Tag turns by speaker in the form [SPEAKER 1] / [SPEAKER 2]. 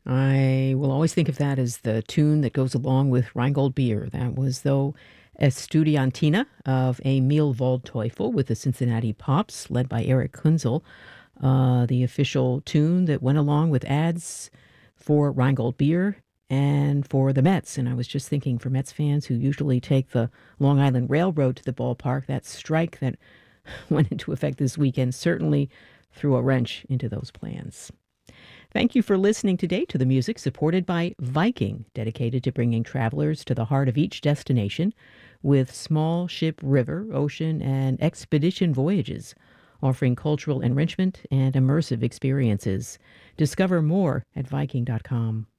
[SPEAKER 1] I will always think of that as the tune that goes along with Rheingold Beer. That was, though, Estudiantina of Emil Waldteufel with the Cincinnati Pops, led by Eric Kunzel, the official tune that went along with ads for Rheingold Beer and for the Mets. And I was just thinking, for Mets fans who usually take the Long Island Railroad to the ballpark, that strike that went into effect this weekend certainly threw a wrench into those plans. Thank you for listening today to the music supported by Viking, dedicated to bringing travelers to the heart of each destination with small ship river, ocean, and expedition voyages, offering cultural enrichment and immersive experiences. Discover more at Viking.com.